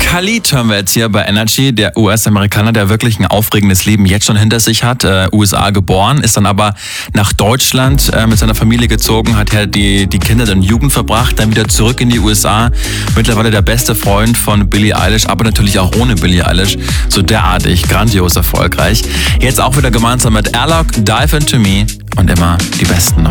Khalid hören wir jetzt hier bei Energy, der US-Amerikaner, der wirklich ein aufregendes Leben jetzt schon hinter sich hat. USA geboren, ist dann aber nach Deutschland mit seiner Familie gezogen, hat ja die Kinder und Jugend verbracht, dann wieder zurück in die USA. Mittlerweile der beste Freund von Billie Eilish, aber natürlich auch ohne Billie Eilish. So derartig, grandios erfolgreich. Jetzt auch wieder gemeinsam mit Alok, Dive Into Me und immer die besten